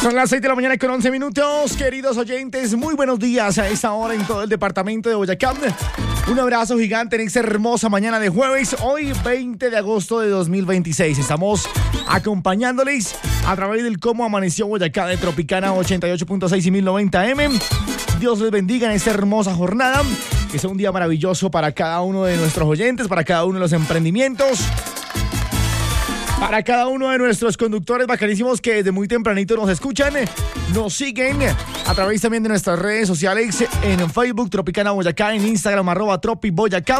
Son las 6 de la mañana con 11 minutos. Queridos oyentes, muy buenos días a esta hora en todo el departamento de Boyacá. Un abrazo gigante en esta hermosa mañana de jueves, hoy 20 de agosto de 2026. Estamos acompañándoles a través del Cómo Amaneció Boyacá de Tropicana 88.6 y 1090M. Dios les bendiga en esta hermosa jornada. Que sea un día maravilloso para cada uno de nuestros oyentes, para cada uno de los emprendimientos. Para cada uno de nuestros conductores bacanísimos que desde muy tempranito nos escuchan, nos siguen a través también de nuestras redes sociales en Facebook, Tropicana Boyacá, en Instagram, @TropiBoyacá.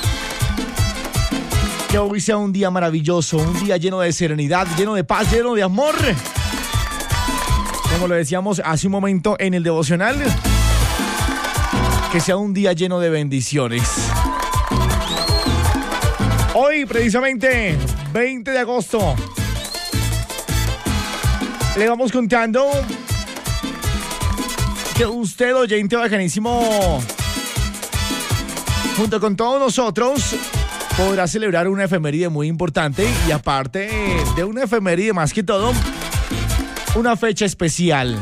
Que hoy sea un día maravilloso, un día lleno de serenidad, lleno de paz, lleno de amor. Como lo decíamos hace un momento en el devocional, que sea un día lleno de bendiciones. Hoy, precisamente, 20 de agosto, le vamos contando que usted, oyente bacanísimo, junto con todos nosotros, podrá celebrar una efeméride muy importante y aparte de una efeméride más que todo, una fecha especial.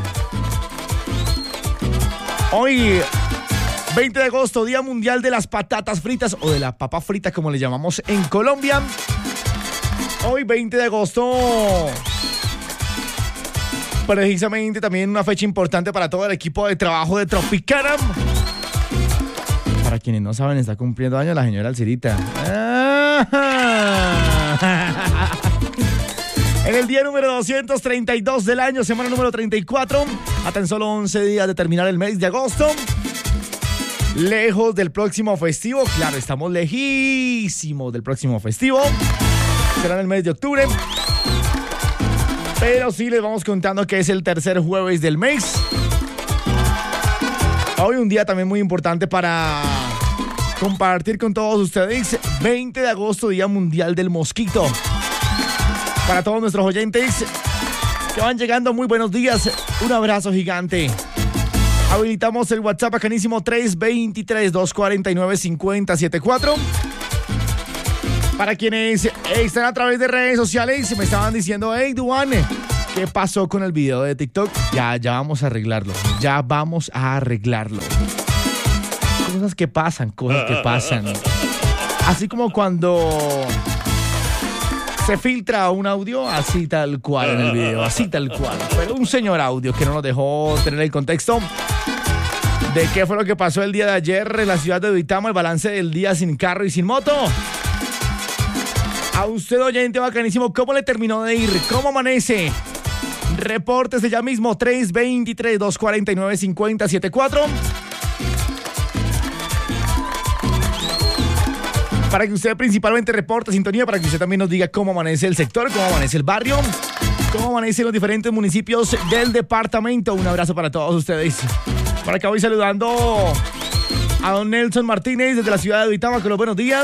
Hoy, 20 de agosto, Día Mundial de las Patatas Fritas o de la papa frita, como le llamamos en Colombia. Hoy, 20 de agosto, precisamente también una fecha importante para todo el equipo de trabajo de Tropicana. Para quienes no saben, está cumpliendo años la señora Alcirita. En el día número 232 del año, semana número 34, a tan solo 11 días de terminar el mes de agosto. Lejos del próximo festivo, claro, estamos lejísimos del próximo festivo. Será en el mes de octubre. Pero sí les vamos contando que es el tercer jueves del mes. Hoy un día también muy importante para compartir con todos ustedes. 20 de agosto, Día Mundial del Mosquito. Para todos nuestros oyentes que van llegando, muy buenos días. Un abrazo gigante. Habilitamos el WhatsApp bacanísimo 323-249-5074. Para quienes están a través de redes sociales, me estaban diciendo, hey, Duan, ¿qué pasó con el video de TikTok? Ya vamos a arreglarlo. Ya vamos a arreglarlo. Cosas que pasan. Así como cuando se filtra un audio, así tal cual en el video, así tal cual. Pero un señor audio que no nos dejó tener el contexto de qué fue lo que pasó el día de ayer en la ciudad de Duitama, el balance del día sin carro y sin moto. A usted, oyente bacanísimo, ¿cómo le terminó de ir? ¿Cómo amanece? Repórtese ya mismo, 323-249-5074. Para que usted principalmente reporte sintonía, para que usted también nos diga cómo amanece el sector, cómo amanece el barrio, cómo amanecen los diferentes municipios del departamento. Un abrazo para todos ustedes. Por acá voy saludando a don Nelson Martínez desde la ciudad de Duitama con los buenos días.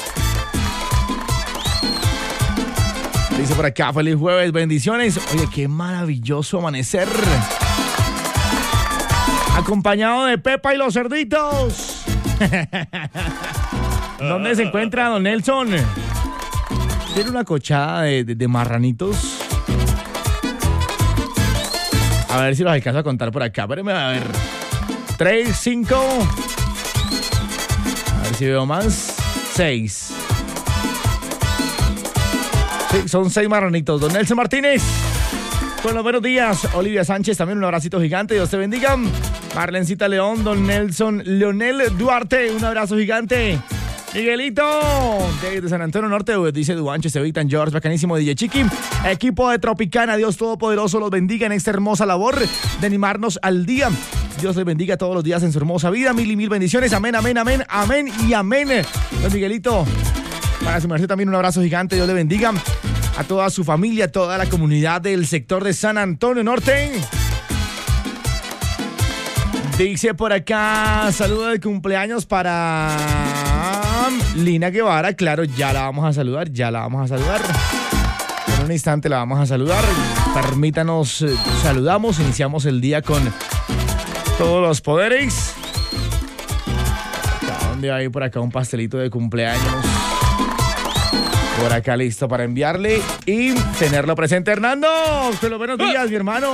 Dice por acá, feliz jueves, bendiciones. Oye, qué maravilloso amanecer. Acompañado de Pepa y los cerditos. ¿Dónde se encuentra don Nelson? Tiene una cochada de marranitos. A ver si los alcanzo a contar por acá. Espérenme, a ver. 3, 5. A ver si veo más. 6. Sí, son 6 marranitos. Don Nelson Martínez. Bueno, buenos días. Olivia Sánchez, también un abracito gigante. Dios te bendiga. Marlencita León, don Nelson Leonel Duarte, un abrazo gigante. Miguelito, desde San Antonio Norte, dice Duanche, Sevitan, George, bacanísimo DJ Chiqui. Equipo de Tropicana, Dios Todopoderoso los bendiga en esta hermosa labor de animarnos al día. Dios les bendiga todos los días en su hermosa vida. Mil y mil bendiciones. Amén, amén, amén, amén y amén. Don Miguelito, para su merced también un abrazo gigante. Dios le bendiga a toda su familia, a toda la comunidad del sector de San Antonio Norte. Dice por acá, saludo de cumpleaños para Lina Guevara. Claro, ya la vamos a saludar. En un instante la vamos a saludar. Permítanos, saludamos, iniciamos el día con todos los poderes. ¿Dónde hay por acá un pastelito de cumpleaños? Por acá listo para enviarle y tenerlo presente. Hernando, los buenos días, mi hermano.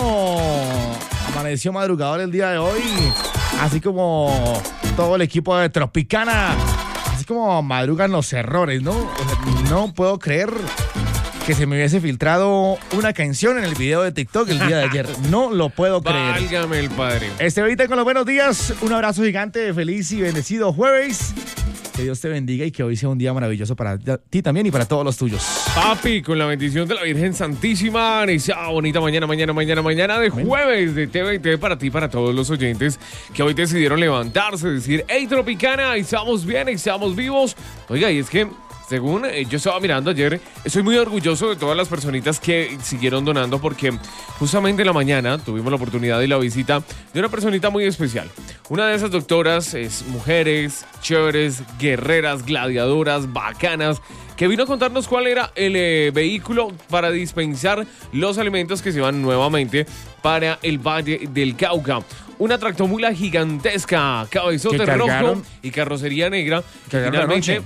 Amaneció madrugador el día de hoy, así como todo el equipo de Tropicana, así como madrugan los errores, ¿no? O sea, no puedo creer que se me hubiese filtrado una canción en el video de TikTok el día de ayer. No lo puedo creer. Válgame el padre. Ahorita con los buenos días. Un abrazo gigante, feliz y bendecido jueves. Que Dios te bendiga y que hoy sea un día maravilloso para ti también y para todos los tuyos. Papi, con la bendición de la Virgen Santísima, inicia bonita mañana de jueves de TV para ti, para todos los oyentes que hoy decidieron levantarse, decir, hey Tropicana, estamos bien, estamos vivos. Oiga, y es que según yo estaba mirando ayer, estoy muy orgulloso de todas las personitas que siguieron donando porque justamente en la mañana tuvimos la oportunidad y la visita de una personita muy especial. Una de esas doctoras es mujeres chéveres, guerreras, gladiadoras, bacanas, que vino a contarnos cuál era el vehículo para dispensar los alimentos que se van nuevamente para el Valle del Cauca. Una tractomula gigantesca, cabezote rojo y carrocería negra. Que finalmente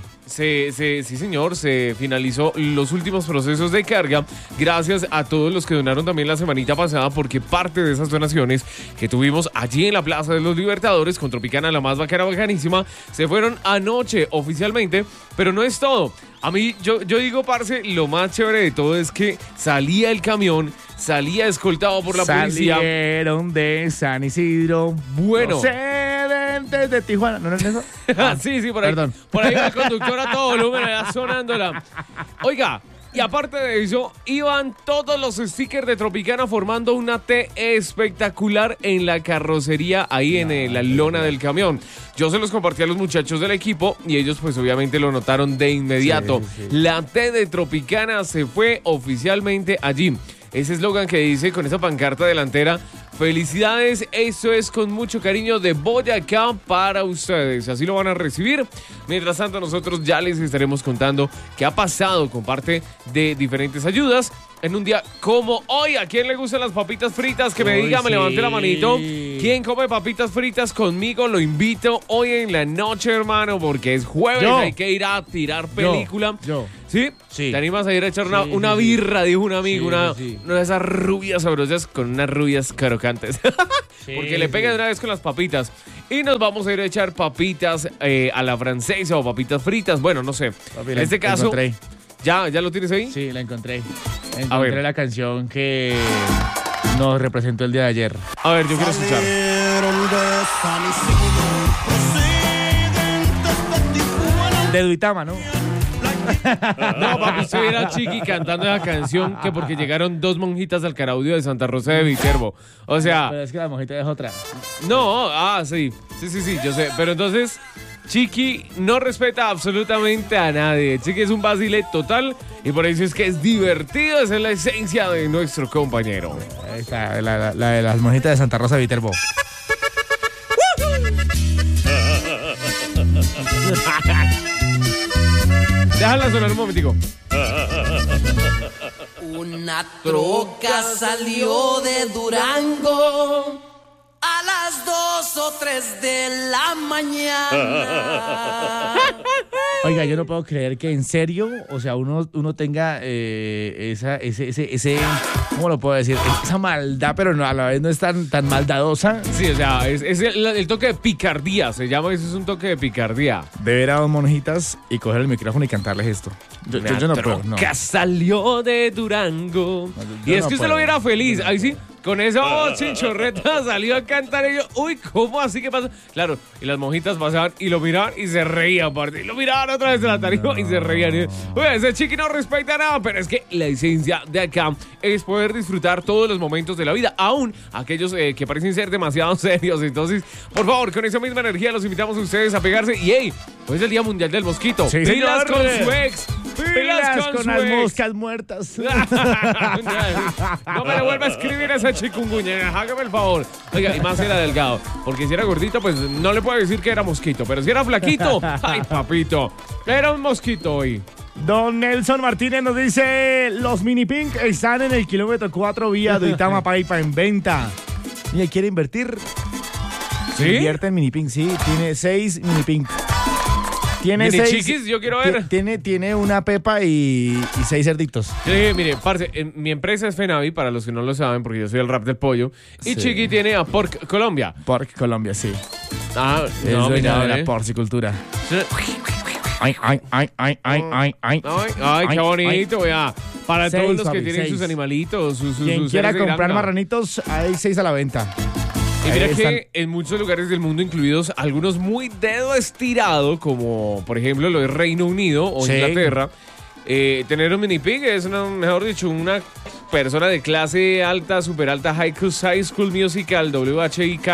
sí señor, se finalizó los últimos procesos de carga. Gracias a todos los que donaron también la semanita pasada, porque parte de esas donaciones que tuvimos allí en la Plaza de los Libertadores con Tropicana, la más bacana, bacanísima, se fueron anoche oficialmente, pero no es todo. A mí, yo digo, parce, lo más chévere de todo es que salía el camión, salía escoltado por la policía. Salieron de San Isidro. Bueno. Procedentes de Tijuana. ¿No es eso? Sí, por ahí. Perdón. Por ahí va el conductor a todo volumen, allá sonándola. Oiga, y aparte de eso, iban todos los stickers de Tropicana formando una T espectacular en la carrocería, ahí en la lona del camión. Yo se los compartí a los muchachos del equipo y ellos pues obviamente lo notaron de inmediato. Sí. La T de Tropicana se fue oficialmente allí. Ese eslogan que dice con esa pancarta delantera, felicidades, eso es con mucho cariño de Boyacá para ustedes. Así lo van a recibir. Mientras tanto, nosotros ya les estaremos contando qué ha pasado con parte de diferentes ayudas en un día como hoy. ¿A quién le gustan las papitas fritas? Que me diga, me levante la manito. ¿Quién come papitas fritas conmigo? Lo invito hoy en la noche, hermano, porque es jueves, hay que ir a tirar película. Yo. ¿Sí? Sí. ¿Te animas a ir a echar una birra? Dijo un amigo, una de esas rubias sabrosas con unas rubias crocantes. Porque le pegan de una vez con las papitas. Y nos vamos a ir a echar papitas a la francesa o papitas fritas. Bueno, no sé. Papi, en este caso, encontré. ¿Ya lo tienes ahí? Sí, la encontré. Encontré la canción que nos representó el día de ayer. A ver, yo quiero escuchar. De Duitama, ¿no? No, papi, usted viera a Chiqui cantando esa canción que porque llegaron dos monjitas al Caraudio de Santa Rosa de Viterbo. O sea... Pero es que la monjita es otra. No, sí, yo sé. Pero entonces, Chiqui no respeta absolutamente a nadie. Chiqui es un vacile total y por eso es que es divertido. Esa es la esencia de nuestro compañero. Ahí está, la de las monjitas de Santa Rosa de Viterbo. Déjala sonar un momentico. Una troca salió de Durango a las 2 o 3 de la mañana. Oiga, yo no puedo creer que en serio, o sea, uno tenga ese, ¿cómo lo puedo decir? Esa maldad, pero no, a la vez no es tan maldadosa. Sí, o sea, es el toque de picardía, se llama, eso es un toque de picardía. De ver a dos monjitas y coger el micrófono y cantarles esto. Yo no puedo, no. Salió de Durango. Y es que usted lo viera feliz, ahí sí. Con esa voz chinchorreta salió a cantar ellos. Uy, ¿cómo así? ¿Qué pasó? Claro, y las monjitas pasaban y lo miraban y se reían. Y lo miraban otra vez de la tarima y se reían. Uy, ese Chiqui no respeta nada, pero es que la esencia de acá es poder disfrutar todos los momentos de la vida, aún aquellos que parecen ser demasiado serios. Entonces, por favor, con esa misma energía los invitamos a ustedes a pegarse. Y hey, hoy es el Día Mundial del Mosquito. Sí, pilas señor. Con su ex. Pilas con las moscas muertas. No me le vuelva a escribir esa chikungunya, hágame el favor. Oiga, y más si era delgado, porque si era gordito, pues no le puedo decir que era mosquito, pero si era flaquito, ay papito, era un mosquito hoy. Don Nelson Martínez nos dice, los mini pink están en el kilómetro 4 vía Duitama Paipa en venta. ¿Y quiere invertir? ¿Sí? Invierte en mini pink, sí, tiene 6 mini pink. Tiene Mini 6. chiquis, yo quiero ver. Tiene una pepa y 6 cerditos. Mire, parce, mi empresa es Fenavi, para los que no lo saben, porque yo soy el rap del pollo. Y Sí. Chiqui tiene a Pork Colombia. Pork Colombia, sí. Ah, Es no, dueña de mira, la porcicultura. Ay, Qué bonito, vea. Para 6, todos los papi, que tienen 6. sus animalitos, sus Quien quiera seres de comprar granja. marranitos, hay 6 a la venta. Y mira Ahí que en muchos lugares del mundo, incluidos algunos muy dedo estirado, como por ejemplo lo de Reino Unido o Sí. Inglaterra, tener un mini pig es, mejor dicho, una persona de clase alta, super alta, High School Musical, WHIK,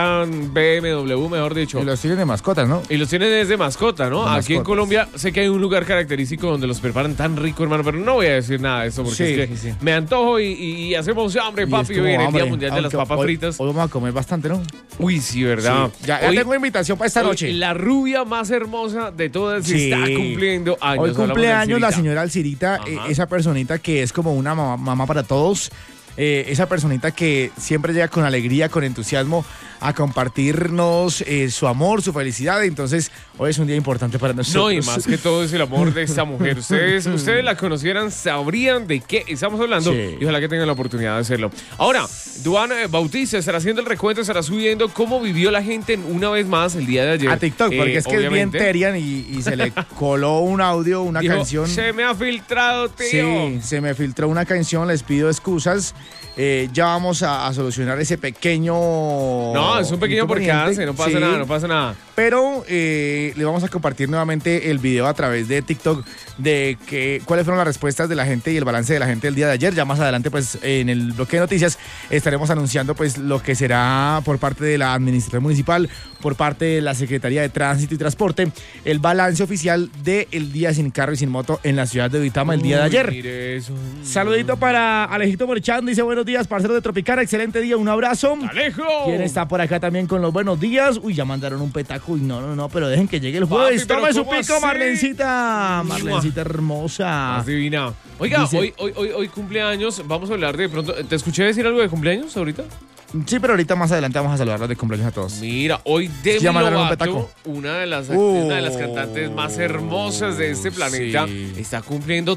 BMW, mejor dicho. Y los tienen de mascotas, ¿no? Y los tienen desde mascota, ¿no? De Aquí en mascotas. Colombia sé que hay un lugar característico donde los preparan tan rico, hermano, pero no voy a decir nada de eso porque Sí, es que sí. me antojo y hacemos hambre, Y es papi. como Hoy en el Día hambre, Mundial de las aunque Papas hoy- Fritas. Hoy vamos a comer bastante, ¿no? Uy, sí, ¿verdad? Sí. Ya Hoy- tengo invitación para esta hoy noche. La rubia más hermosa de todas Sí. está cumpliendo años. Hoy Hablamos cumple de años la Alcirita. señora Alcirita, Ajá. esa personita que es como una mamá para todos, esa personita que siempre llega con alegría, con entusiasmo a compartirnos su amor, su felicidad. Entonces, hoy es un día importante para nosotros. No, y más que todo es el amor de esta mujer. Ustedes la conocieran, sabrían de qué estamos hablando Sí. y ojalá que tengan la oportunidad de hacerlo. Ahora, Duan Bautista estará haciendo el recuento, estará subiendo cómo vivió la gente una vez más el día de ayer. A TikTok, porque es que es bien obviamente. terian y se le coló un audio, una Dijo, canción. se me ha filtrado, tío. Sí, se me filtró una canción, les pido excusas. Ya vamos a solucionar ese pequeño. No, es un pequeño inconveniente. percance, no pasa Sí. nada, no pasa nada. Pero le vamos a compartir nuevamente el video a través de TikTok de cuáles fueron las respuestas de la gente y el balance de la gente el día de ayer. Ya más adelante, pues en el bloque de noticias estaremos anunciando pues lo que será por parte de la administración municipal, por parte de la Secretaría de Tránsito y Transporte, el balance oficial del día sin carro y sin moto en la ciudad de Duitama el día de Uy, ayer. Mire eso. Saludito para Alejito Morchán, dice buenos días, parcero de Tropicana, excelente día, un abrazo. ¡Alejo! ¿Quién está por acá también con los buenos días? Uy, ya mandaron un petaco. Uy, no, pero dejen que llegue el jueves. pero Tome su ¿cómo pico, así? Marlencita. Marlencita hermosa. Más divina. Oiga, Dice- hoy cumpleaños. Vamos a hablar de pronto. ¿Te escuché decir algo de cumpleaños ahorita? Sí, pero ahorita más adelante vamos a saludarlos de cumpleaños a todos. Mira, hoy Demi Ya mandaron un Lovato, petaco. una de las cantantes más hermosas de este planeta, Sí. está cumpliendo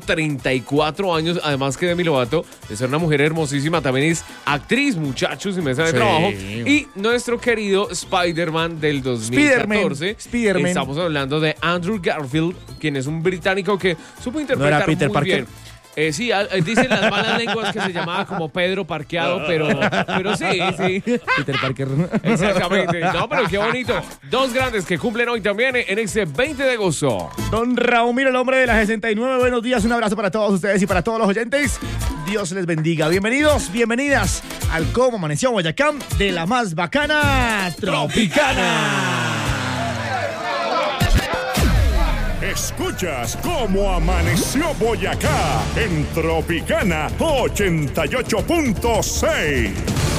34 años. Además que Demi Lovato, de ser una mujer hermosísima, también es actriz, muchachos, y mesa de Sí. trabajo. Y nuestro querido Spider-Man del 2014. Spider-Man. Estamos hablando de Andrew Garfield, quien es un británico que supo interpretar era Peter muy Parker? bien. Sí, dicen las malas lenguas que se llamaba como Pedro Parqueado, pero sí. Peter Parker. Exactamente. No, pero qué bonito. Dos grandes que cumplen hoy también en este 20 de agosto. Don Raúl, el hombre de la 69. Buenos días, un abrazo para todos ustedes y para todos los oyentes. Dios les bendiga. Bienvenidos, bienvenidas al Cómo Amaneció Boyacá de la más bacana Tropicana. Escuchas cómo amaneció Boyacá en Tropicana 88.6.